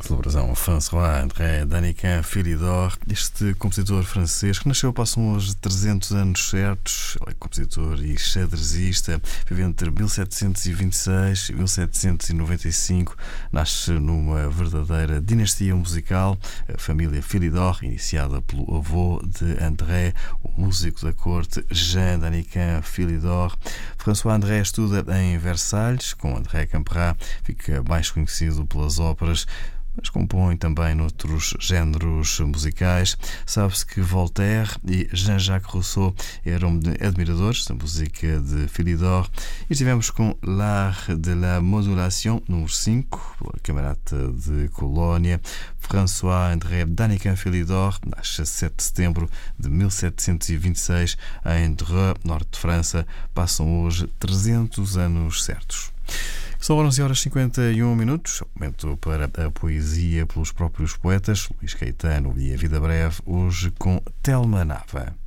Celebração François-André Danican Philidor, este compositor francês que nasceu, passam hoje 300 anos certos. Ele é compositor e xadrezista, viveu entre 1726 e 1795, nasce numa verdadeira dinastia musical, a família Philidor, iniciada pelo avô de André, o músico da corte Jean Danican Philidor. François-André estuda em Versalhes, com André Camperat, fica mais conhecido pelas óperas, mas compõe também noutros géneros musicais. Sabe-se que Voltaire e Jean-Jacques Rousseau eram admiradores da música de Philidor. E estivemos com L'Art de la Modulation, número 5, pela Camerata de Colónia. François-André Danican Philidor nasce a 7 de setembro de 1726 em Dreux, norte de França. Passam hoje 300 anos certos. São 11h51, momento para a poesia pelos próprios poetas, Luís Caetano e a Vida Breve, hoje com Telma Nava.